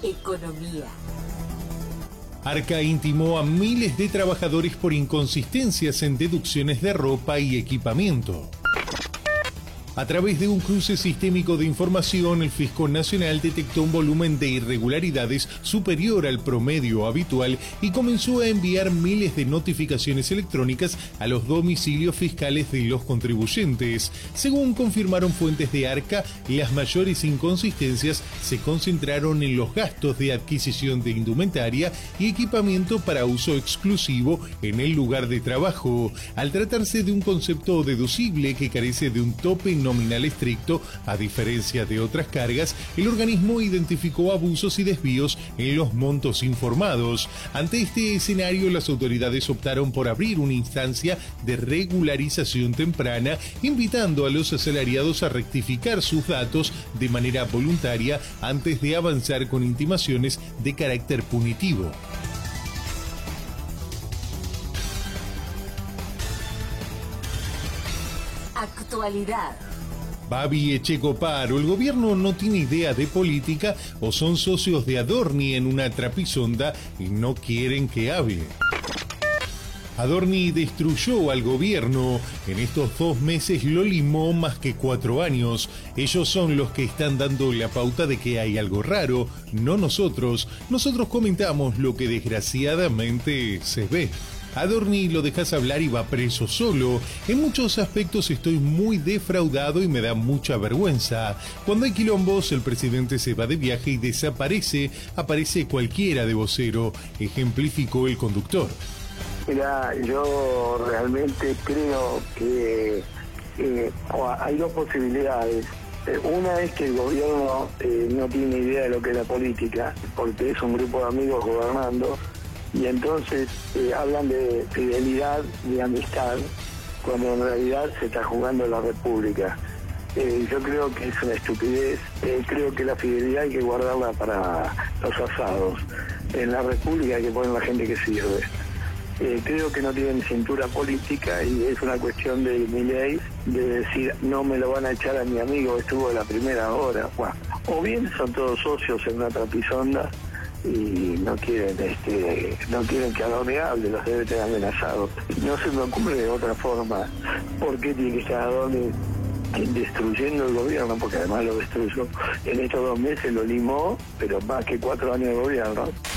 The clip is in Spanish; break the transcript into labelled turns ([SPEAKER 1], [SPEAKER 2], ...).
[SPEAKER 1] Economía.
[SPEAKER 2] Arca intimó a miles de trabajadores por inconsistencias en deducciones de ropa y equipamiento. A través de un cruce sistémico de información, el Fisco Nacional detectó un volumen de irregularidades superior al promedio habitual y comenzó a enviar miles de notificaciones electrónicas a los domicilios fiscales de los contribuyentes. Según confirmaron fuentes de Arca, las mayores inconsistencias se concentraron en los gastos de adquisición de indumentaria y equipamiento para uso exclusivo en el lugar de trabajo. Al tratarse de un concepto deducible que carece de un tope nominal estricto, a diferencia de otras cargas, el organismo identificó abusos y desvíos en los montos informados. Ante este escenario, las autoridades optaron por abrir una instancia de regularización temprana, invitando a los asalariados a rectificar sus datos de manera voluntaria antes de avanzar con intimaciones de carácter punitivo.
[SPEAKER 1] Actualidad.
[SPEAKER 2] Babi Echecopar, o el gobierno no tiene idea de política o son socios de Adorni en una trapisonda y no quieren que hable. Adorni destruyó al gobierno. En estos 2 meses lo limó más que 4 años. Ellos son los que están dando la pauta de que hay algo raro, no nosotros. Nosotros comentamos lo que desgraciadamente se ve. Adorni lo dejas hablar y va preso solo. En muchos aspectos estoy muy defraudado y me da mucha vergüenza. Cuando hay quilombos, el presidente se va de viaje y desaparece. Aparece cualquiera de vocero, ejemplificó el conductor.
[SPEAKER 3] Mira, yo realmente creo que hay 2 posibilidades. Una es que el gobierno no tiene idea de lo que es la política, porque es un grupo de amigos gobernando, y entonces hablan de fidelidad, de amistad, cuando en realidad se está jugando la República. Yo creo que es una estupidez. Creo que la fidelidad hay que guardarla para los asados. En la República hay que poner la gente que sirve. Creo que no tienen cintura política y es una cuestión de Milei, de decir no me lo van a echar a mi amigo, estuvo a la primera hora. Bueno, o bien son todos socios en una trapisonda y no quieren que Adorni hable, los debe tener amenazados. No se me ocurre de otra forma por qué tiene que estar Adorni destruyendo el gobierno, porque además lo destruyó. En estos 2 meses lo limó, pero más que 4 años de gobierno.